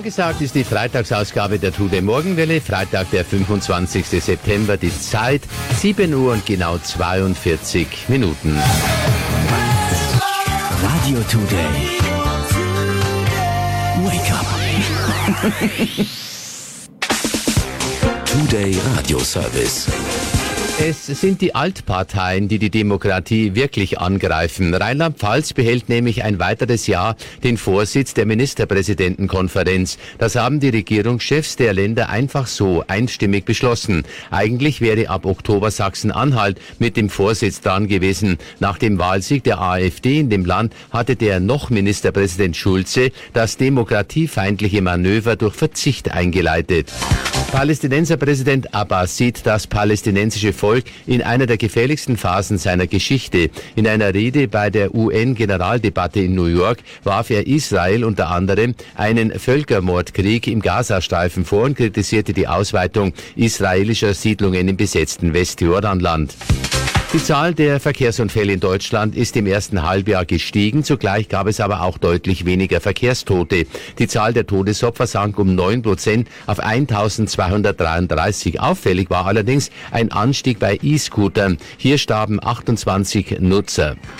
Angesagt ist die Freitagsausgabe der Today Morgenwelle, Freitag, der 25. September, die Zeit 7 Uhr und genau 42 Minuten. Radio Today. Wake up. Today Radio Service. Es sind die Altparteien, die die Demokratie wirklich angreifen. Rheinland-Pfalz behält nämlich ein weiteres Jahr den Vorsitz der Ministerpräsidentenkonferenz. Das haben die Regierungschefs der Länder einfach so einstimmig beschlossen. Eigentlich wäre ab Oktober Sachsen-Anhalt mit dem Vorsitz dran gewesen. Nach dem Wahlsieg der AfD in dem Land hatte der noch Ministerpräsident Schulze das demokratiefeindliche Manöver durch Verzicht eingeleitet. Palästinenserpräsident Abbas sieht das palästinensische Volk in einer der gefährlichsten Phasen seiner Geschichte. In einer Rede bei der UN-Generaldebatte in New York warf er Israel unter anderem einen Völkermordkrieg im Gazastreifen vor und kritisierte die Ausweitung israelischer Siedlungen im besetzten Westjordanland. Die Zahl der Verkehrsunfälle in Deutschland ist im ersten Halbjahr gestiegen. Zugleich gab es aber auch deutlich weniger Verkehrstote. Die Zahl der Todesopfer sank um 9% auf 1.233. Auffällig war allerdings ein Anstieg bei E-Scootern. Hier starben 28 Nutzer.